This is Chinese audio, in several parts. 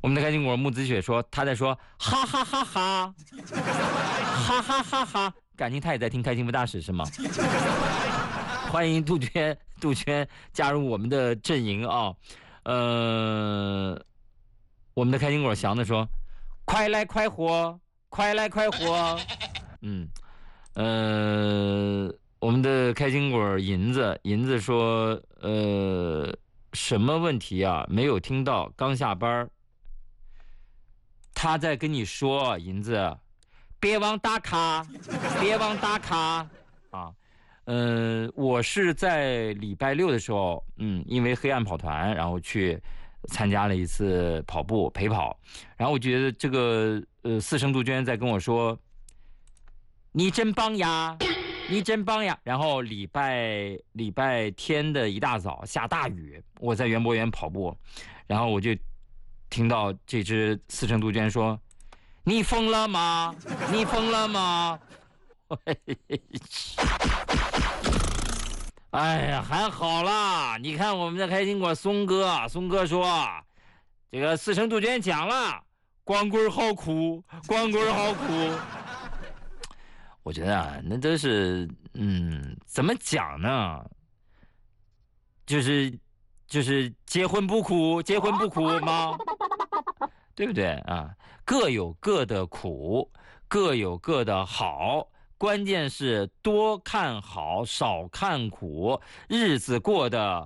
我们的开心果木子雪说他在说哈哈哈哈哈哈哈哈，感情他也在听开心不大使是吗？欢迎杜鹃加入我们的阵营啊！我们的开心果祥子说快来快活，快来快活。我们的开心果银子说什么问题啊？没有听到，刚下班。他在跟你说，银子，别忘打卡，别忘打卡啊！我是在礼拜六的时候，因为黑暗跑团，然后去参加了一次跑步陪跑，然后我觉得这个四声杜鹃在跟我说，你真棒呀，你真棒呀！然后礼拜天的一大早下大雨，我在园博园跑步，然后我就听到这只四声杜鹃说：“你疯了吗？你疯了吗？”哎呀，还好啦！你看我们的开心果松哥说，这个四声杜鹃讲了，光棍好苦，光棍好苦。我觉得啊，那都是怎么讲呢？就是结婚不苦，结婚不苦吗？对不对啊？各有各的苦，各有各的好，关键是多看好，少看苦，日子过得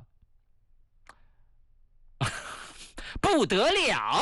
不得了。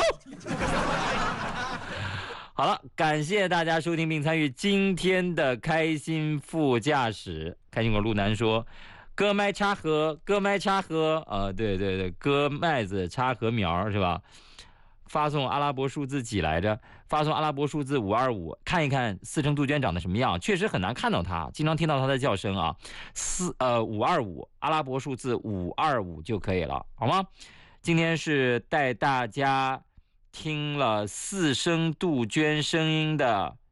好了，感谢大家收听并参与今天的开心副驾驶。开心果路南说，割麦插禾，割麦插禾啊，对，割麦子插禾苗是吧？发送阿拉伯数字几来着？发送阿拉伯数字525，看一看四声杜鹃长得什么样。确实很难看到它，经常听到它的叫声啊。525，阿拉伯数字525就可以了，好吗？今天是带大家听了四声杜鹃声音的